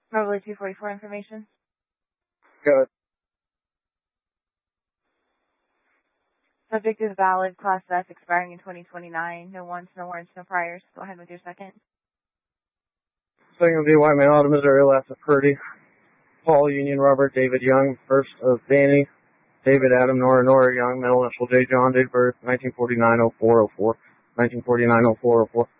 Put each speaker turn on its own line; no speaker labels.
Probably 244 information.
Got it.
Subject is valid, Class S, expiring in 2029. No wants, no warrants, no priors. Go ahead with your second.
Second will be White Man Auto, Missouri, last of Purdy. Paul Union Robert David Young, first of Danny. David Adam Nora Young, middle initial J John, date of birth 1949-04-04, 1949-04-04.